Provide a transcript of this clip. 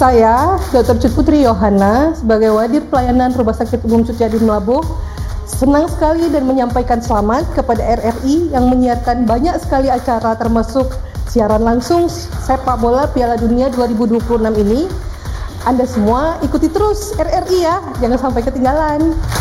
Saya, Dr. Cut Putri Yohana, sebagai Wadir Pelayanan Rumah Sakit Umum Suciadi Melabuh, senang sekali dan menyampaikan selamat kepada RRI yang menyiarkan banyak sekali acara termasuk siaran langsung sepak bola Piala Dunia 2026 ini. Anda semua ikuti terus RRI ya, jangan sampai ketinggalan.